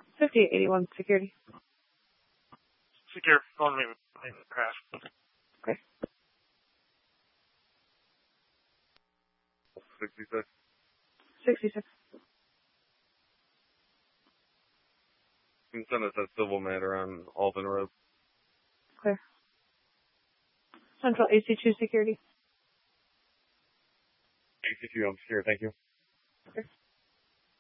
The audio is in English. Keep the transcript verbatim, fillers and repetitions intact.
fifty-eight eighty-one security. Secure. Phone me. Crash. Okay. sixty-six. sixty-six. You can send us a civil matter on Alvin Road. Clear. Central A C two security. A C two, I'm secure. Thank you.